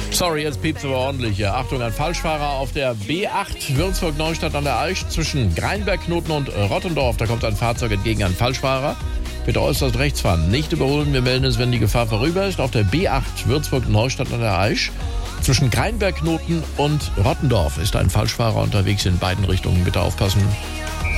Sorry, jetzt piept's aber ordentlich hier. Achtung, ein Falschfahrer auf der B8 Würzburg-Neustadt an der Aisch zwischen Greinberg-Knoten und Rottendorf. Da kommt ein Fahrzeug entgegen, ein Falschfahrer. Bitte äußerst rechts fahren, nicht überholen. Wir melden es, wenn die Gefahr vorüber ist. Auf der B8 Würzburg-Neustadt an der Aisch zwischen Greinberg-Knoten und Rottendorf ist ein Falschfahrer unterwegs in beiden Richtungen. Bitte aufpassen.